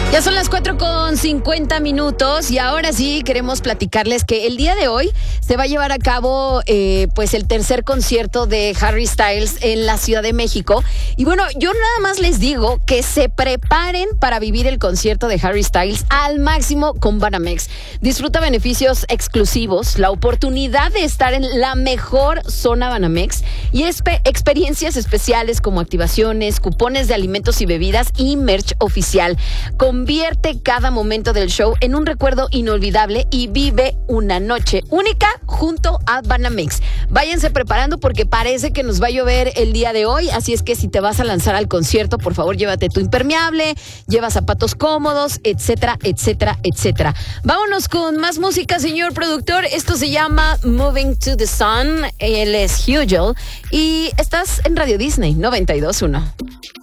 Ya son las 4:50 y ahora sí queremos platicarles que el día de hoy se va a llevar a cabo pues el tercer concierto de Harry Styles en la Ciudad de México. Y bueno, yo nada más les digo que se preparen para vivir el concierto de Harry Styles al máximo con Banamex. Disfruta beneficios exclusivos, la oportunidad de estar en la mejor zona Banamex y experiencias especiales como activaciones, cupones de alimentos y bebidas y merch oficial. Convierte cada momento del show en un recuerdo inolvidable y vive una noche única junto a Banamex. Váyanse preparando porque parece que nos va a llover el día de hoy, así es que si te vas a lanzar al concierto, por favor, llévate tu impermeable, lleva zapatos cómodos, etcétera, etcétera, etcétera. Vámonos con más música, señor productor. Esto se llama Moving to the Sun. Él es Hugel y estás en Radio Disney 92.1.